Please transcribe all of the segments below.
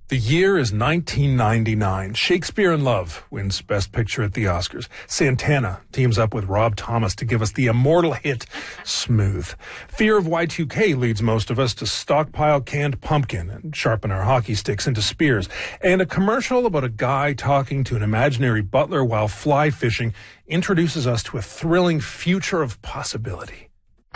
The year is 1999. Shakespeare in Love wins Best Picture at the Oscars. Santana teams up with Rob Thomas to give us the immortal hit, Smooth. Fear of Y2K leads most of us to stockpile canned pumpkin and sharpen our hockey sticks into spears. And a commercial about a guy talking to an imaginary butler while fly fishing introduces us to a thrilling future of possibility.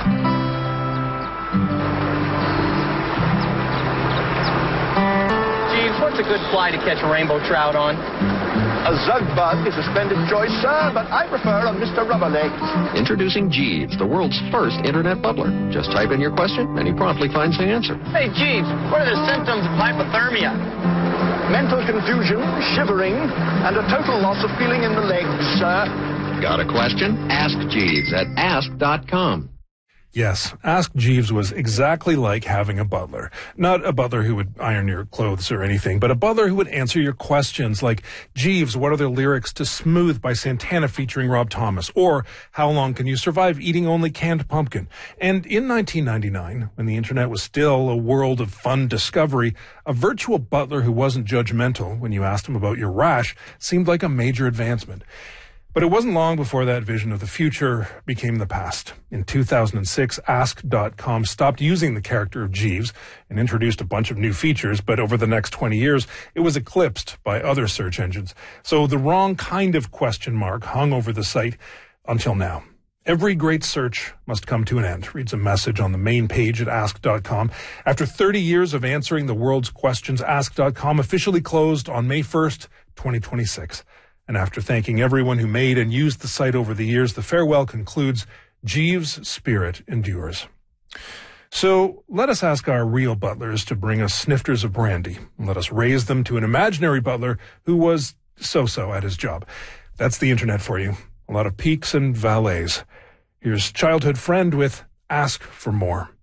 What's a good fly to catch a rainbow trout on? A Zugbug is a splendid choice, sir, but I prefer a Mr. Rubberlegs. Introducing Jeeves, the world's first internet bubbler. Just type in your question, and he promptly finds the answer. Hey, Jeeves, what are the symptoms of hypothermia? Mental confusion, shivering, and a total loss of feeling in the legs, sir. Got a question? Ask Jeeves at ask.com. Yes, Ask Jeeves was exactly like having a butler. Not a butler who would iron your clothes or anything, but a butler who would answer your questions like, Jeeves, what are the lyrics to Smooth by Santana featuring Rob Thomas? Or, how long can you survive eating only canned pumpkin? And in 1999, when the internet was still a world of fun discovery, a virtual butler who wasn't judgmental when you asked him about your rash seemed like a major advancement. But it wasn't long before that vision of the future became the past. In 2006, Ask.com stopped using the character of Jeeves and introduced a bunch of new features, but over the next 20 years, it was eclipsed by other search engines. So the wrong kind of question mark hung over the site until now. Every great search must come to an end, reads a message on the main page at Ask.com. After 30 years of answering the world's questions, Ask.com officially closed on May 1st, 2026. And after thanking everyone who made and used the site over the years, the farewell concludes, Jeeves' spirit endures. So let us ask our real butlers to bring us snifters of brandy, and let us raise them to an imaginary butler who was so-so at his job. That's the internet for you. A lot of peaks and valleys. Here's childhood friend with Ask for More.